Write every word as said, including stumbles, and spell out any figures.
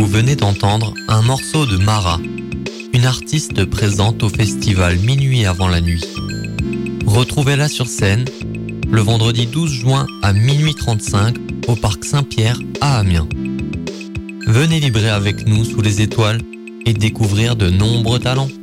Vous venez d'entendre un morceau de Mara, une artiste présente au festival Minuit avant la nuit. Retrouvez-la sur scène le vendredi douze juin à minuit trente-cinq au parc Saint-Pierre à Amiens. Venez vibrer avec nous sous les étoiles et découvrir de nombreux talents.